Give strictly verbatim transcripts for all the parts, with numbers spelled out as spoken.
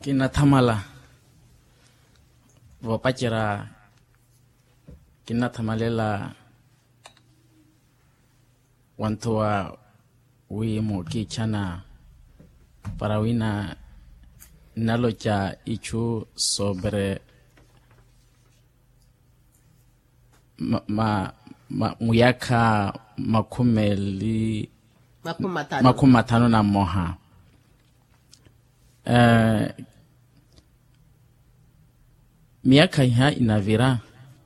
kinathamala vopachera kinathamalela wantoa wimo kichana parawina nalocha ichu sobre ma, ma, ma muyaka makumeli makumatano makumatano na moha uh, miaka iha inavira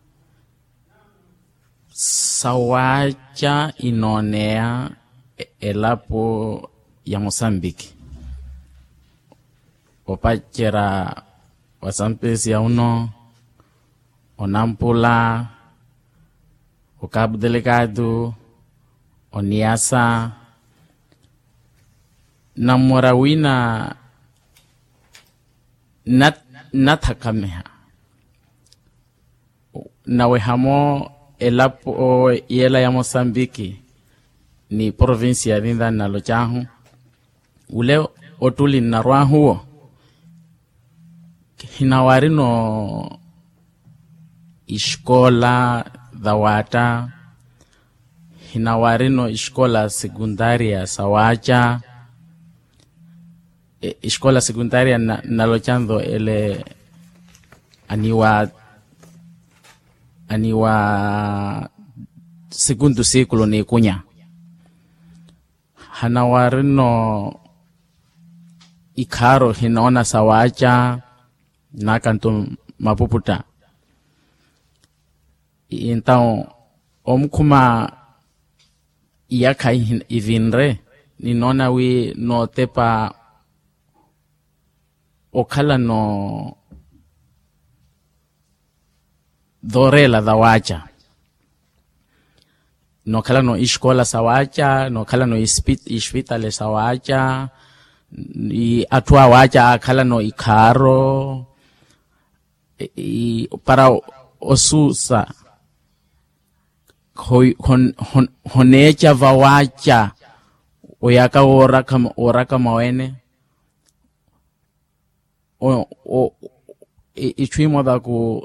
sawacha inonea elapo ya Mozambique opachera wasampesi ya uno onampula o Cabo Delegado o Niassa na morawina nat natakameha nawe hamo elapo yela ya Mozambique ni province ya Vinda na Lochahu ule otuli na rwa huo hinawarino iskola dhawata hinawarino iskola sekundaria sawacha e, iskola sekundaria na, na Lochando ele aniwa aniwa segundo ciclo ni kunya hanawarino ikaro hinaona sawacha na kanto mapuputa. Então omkuma yaka ivinre ni nona wi no tepa okala no dorela dawacha no kala no iskola sawacha no kala no ispit ispitale sawacha i atwa wacha kala no ikaro i para osusa hon hon honecha vawacha oyaka ora kama ora kama wene o o ichwimo da ku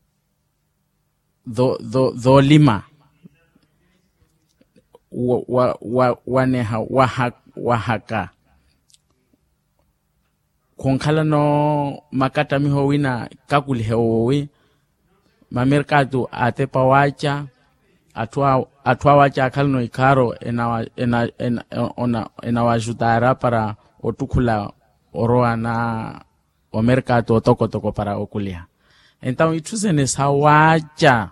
do do do lima wa wa wa waneha wahaka wahaka konkhala no makata miho wina kakuli heowi mamerkatu atepa wacha atwa atwa wacha khalno ikaro ena ena ena ona ena wajutara para otukula oroa na o merkatu otoko toko para okulia. Então ituzene sawacha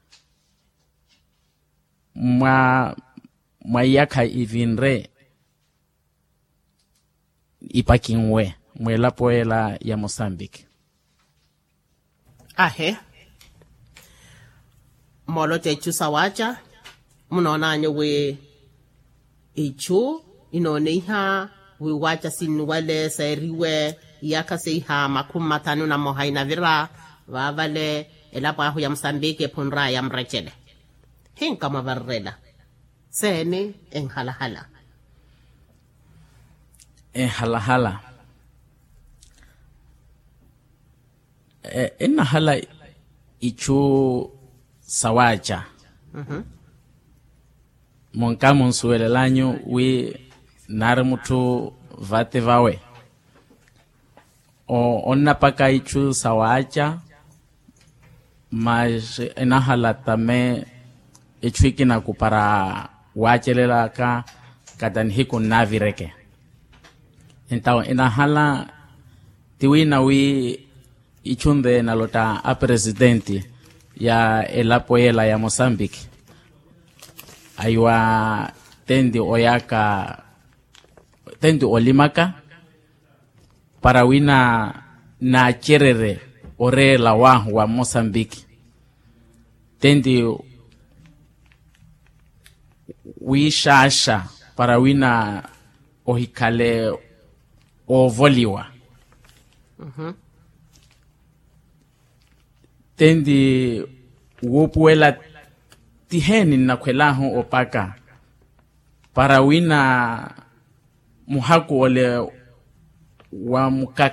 ma mayaka ivinre ipakinwe mwela poela ya Mozambique. Ahe. Molo te chu sawacha munona nyo we ichu inone iha we wacha sinuwale sairiwe yaka seiha makumatano na mohaina vira vavale elapo ahu ya Mozambique punra ya mrechele hinka mavarrela sene en halahala en halahala eh, en hala ichu sawacha mhm monka monsuele lanyo we narmutu vate vawe o onna paka ichu sawacha mas enahala tame ichwiki na kupara wachelela ka kadanhiku navireke. Então enahala tiwina wi ichunde na lota a presidente ya elapoela ya Mozambique aywa tendi oyaka tendi olimaka para wina na cherere orela wa wa Mozambique tendi wishasha para wina ohikale ovoliwa mhm tendi wopuela tiheni na kwelaho opaka para wina muhaku ole wa mukaka